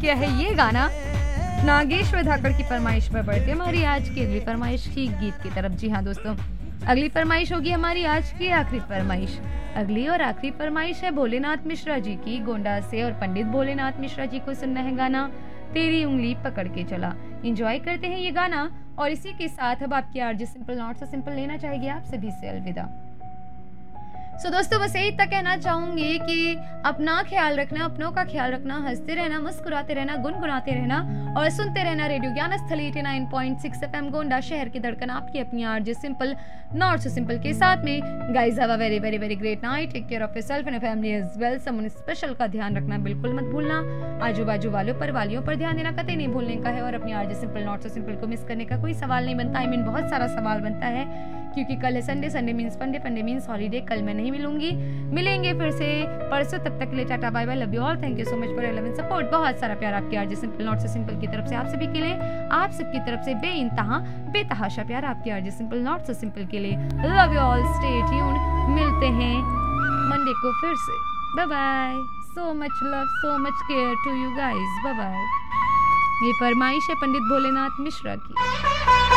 गया है ये गाना नागेश्वर धाकड़ की फरमाइश पर बढ़ते हमारी आज की अगली फरमाइश की गीत की तरफ। जी हाँ दोस्तों, अगली फरमाइश होगी हमारी आज की आखिरी फरमाइश। अगली और आखिरी फरमाइश है भोलेनाथ मिश्रा जी की, गोंडा से, और पंडित भोलेनाथ मिश्रा जी को सुनना है गाना तेरी उंगली पकड़ के चला। एंजॉय करते हैं ये गाना, और इसी के साथ अब आपकी RJ simple not so simple लेना चाहेगी आप सभी से अलविदा। सो दोस्तों बस यही तक कहना चाहूंगी कि अपना ख्याल रखना, अपनों का ख्याल रखना, हंसते रहना, मुस्कुराते रहना, गुनगुनाते रहना और सुनते रहना रेडियो ज्ञान स्थल 89.6 FM गोंडा, शहर की धड़कन, आपकी अपनी RJ simple not so simple के साथ में। Guys have a very very very great night, take care of yourself and family as well. Someone special का ध्यान रखना बिल्कुल मत भूलना, आजू बाजू वालों पर वालियों पर ध्यान देना कतई नहीं भूलने का है, और अपनी RJ simple not so simple को मिस करने का कोई सवाल नहीं बनता। बहुत सारा सवाल बनता है क्योंकि कल है संडे, संडे मींस फंडे, फंडे मींस हॉलीडे। कल मैं नहीं मिलूंगी, मिलेंगे फिर से परसों, तब तक के लिए tata bye bye, love you all, thank you so much for your love and support. बहुत सारा प्यार आपकी RJ simple not so simple की तरफ से आप सभी के लिए, आप सबकी तरफ से बेइंतहा बेतहाशा प्यार आपकी RJ simple not so simple के लिए। Love you all, stay tuned, मिलते हैं मंडे को फिर से। Bye bye, so much love, so much care to you guys, bye bye. ये फरमाइश है पंडित भोलेनाथ मिश्रा की।